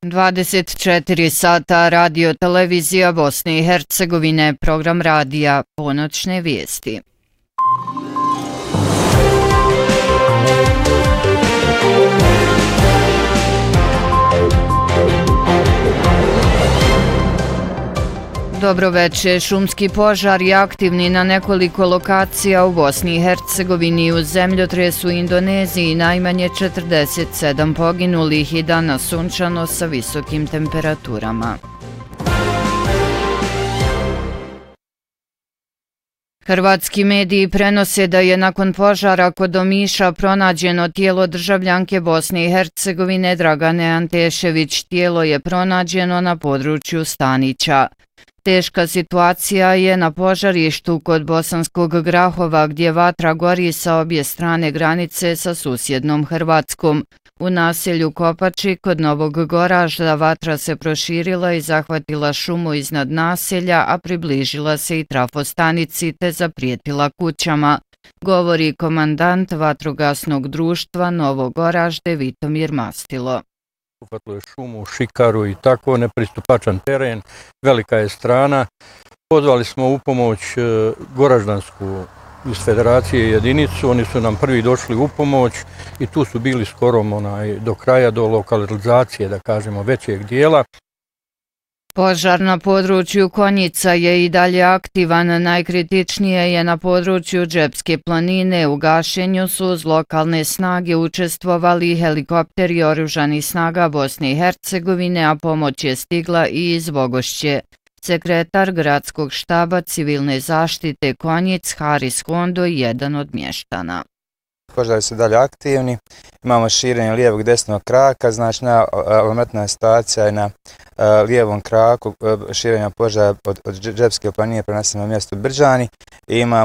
24 sata radio televizija Bosne i Hercegovine, program radija, ponoćne vijesti. Dobro večer. Šumski požar je aktivni na nekoliko lokacija u Bosni i Hercegovini. U zemljotresu u Indoneziji najmanje 47 poginulih i danas sunčano sa visokim temperaturama. Hrvatski mediji prenose da je nakon požara kod Omiša pronađeno tijelo državljanke Bosne i Hercegovine Dragane Antešević. Tijelo je pronađeno na području Stanića. Teška situacija je na požarištu kod Bosanskog Grahova gdje vatra gori sa obje strane granice sa susjednom Hrvatskom. U naselju Kopači kod Novog Goražda vatra se proširila i zahvatila šumu iznad naselja, a približila se i trafostanici te zaprijetila kućama, govori komandant vatrogasnog društva Novo Goražde Vitomir Mastilo. Uhvatilo je šumu, šikaru i tako, nepristupačan teren, velika je strana. Pozvali smo u pomoć Goraždansku iz Federacije jedinicu, oni su nam prvi došli u pomoć i tu su bili skoro do kraja, do lokalizacije, da kažemo, većeg dijela. Požar na području Konjica je i dalje aktivan, najkritičnije je na području Džepske planine. U gašenju su uz lokalne snage učestvovali helikopteri oružanih snaga Bosne i Hercegovine, a pomoć je stigla i iz Bogošće. Sekretar gradskog štaba civilne zaštite Konjic Haris Kondo je jedan od mještana. Požari su dalje aktivni, imamo širenje lijevog desnog kraka, znači alarmantna situacija je na lijevom kraku širenja požara od Džepske planine prenesemo mjestu Brđani i imamo